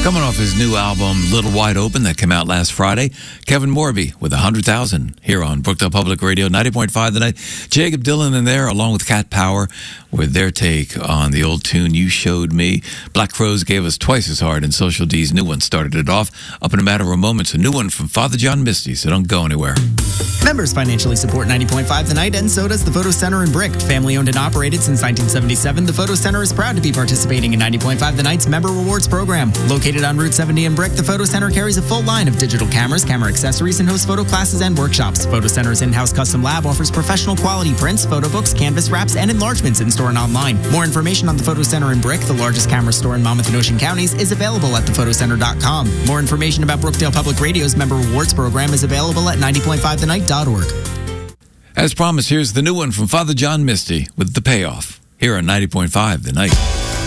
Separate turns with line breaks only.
Coming off his new album, Little Wide Open, that came out last Friday, Kevin Morby with 100,000 here on Brookdale Public Radio, 90.5 The Night. Jacob Dylan in there, along with Cat Power, with their take on the old tune, You Showed Me. Black Crowes gave us Twice as Hard, and Social D's new one started it off. Up in a matter of moments, a new one from Father John Misty, so don't go anywhere.
Members financially support 90.5 The Night, and so does the Photo Center in Brick. Family owned and operated since 1977, the Photo Center is proud to be participating in 90.5 The Night's Member Rewards program. Located on Route 70 in Brick, the Photo Center carries a full line of digital cameras, camera accessories, and hosts photo classes and workshops. Photo Center's in-house custom lab offers professional quality prints, photo books, canvas wraps, and enlargements in-store and online. More information on the Photo Center in Brick, the largest camera store in Monmouth and Ocean counties, is available at thephotoCenter.com. More information about Brookdale Public Radio's Member Rewards program is available at 90.5thenight.org.
As promised, here's the new one from Father John Misty with The Payoff here on 90.5 The Night.